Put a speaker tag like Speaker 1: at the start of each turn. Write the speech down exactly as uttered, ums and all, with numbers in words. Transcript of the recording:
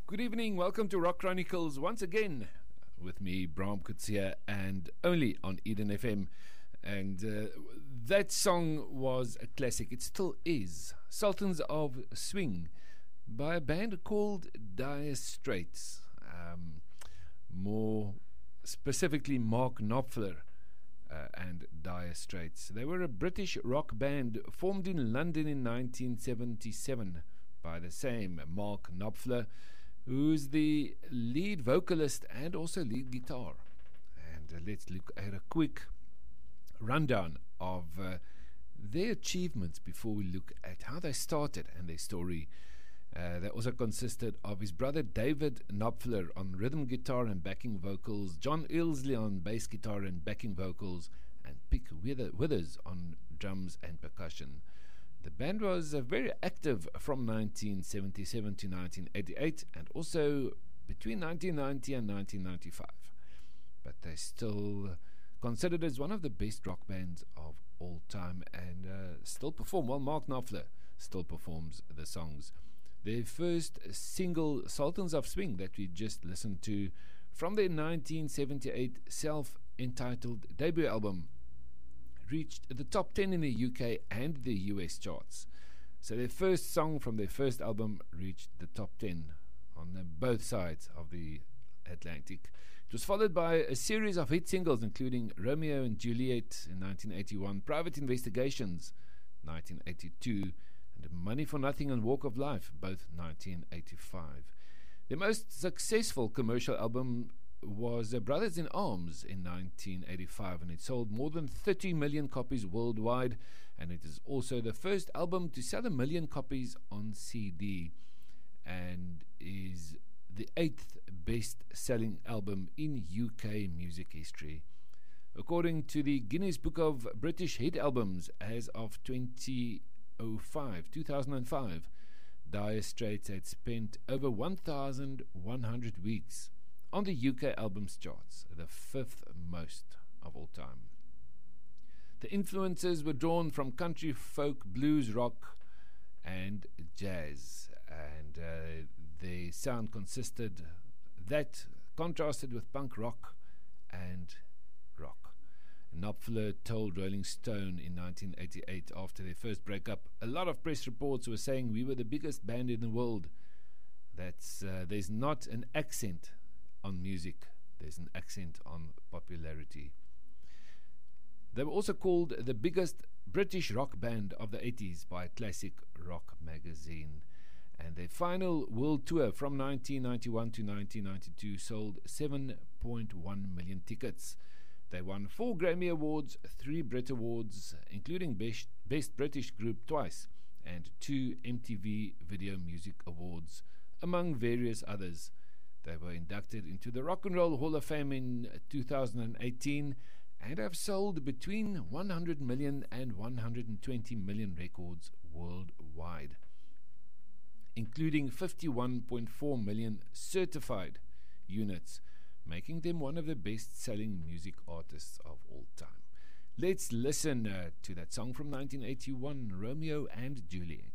Speaker 1: Good evening, welcome to Rock Chronicles once again with me, Bram Kutsia, and only on Eden F M. And uh, that song was a classic, it still is. Sultans of Swing by a band called Dire Straits. Um, more specifically, Mark Knopfler uh, and Dire Straits. They were a British rock band formed in London in nineteen seventy-seven by the same Mark Knopfler, who's the lead vocalist and also lead guitar. And uh, let's look at a quick rundown of uh, their achievements before we look at how they started and their story. Uh, they also consisted of his brother David Knopfler on rhythm guitar and backing vocals, John Ilsley on bass guitar and backing vocals, and Pick Withers on drums and percussion. The band was uh, very active from nineteen seventy-seven to nineteen eighty-eight, and also between nineteen ninety and nineteen ninety-five. But they're still considered as one of the best rock bands of all time, and uh, still perform. Well, Mark Knopfler still performs the songs. Their first single, Sultans of Swing, that we just listened to, from their nineteen seventy-eight self-entitled debut album, reached the top ten in the U K and the U S charts. So their first song from their first album reached the top ten on the both sides of the Atlantic. It was followed by a series of hit singles, including Romeo and Juliet in nineteen eighty-one, Private Investigations nineteen eighty-two, and Money for Nothing and Walk of Life, both nineteen eighty-five. Their most successful commercial album was uh, Brothers in Arms in nineteen eighty-five, and it sold more than thirty million copies worldwide, and it is also the first album to sell a million copies on C D, and is the eighth best-selling album in U K music history. According to the Guinness Book of British Hit Albums, as of twenty oh five, two thousand five, Dire Straits had spent over one thousand one hundred weeks on the U K albums charts, the fifth most of all time. The influences were drawn from country, folk, blues, rock, and jazz, and uh, their sound consisted that contrasted with punk rock and rock. Knopfler told Rolling Stone in nineteen eighty-eight, after their first breakup, a lot of press reports were saying we were the biggest band in the world. That's uh, there's not an accent on music, there's an accent on popularity. They were also called the biggest British rock band of the eighties by Classic Rock magazine, and their final world tour from nineteen ninety-one to nineteen ninety-two sold seven point one million tickets. They won four Grammy Awards, three Brit Awards, including Best, Best British Group twice, and two M T V Video Music Awards, among various others. They were inducted into the Rock and Roll Hall of Fame in two thousand eighteen and have sold between one hundred million and one hundred twenty million records worldwide, including fifty-one point four million certified units, making them one of the best-selling music artists of all time. Let's listen uh, to that song from nineteen eighty-one, Romeo and Juliet.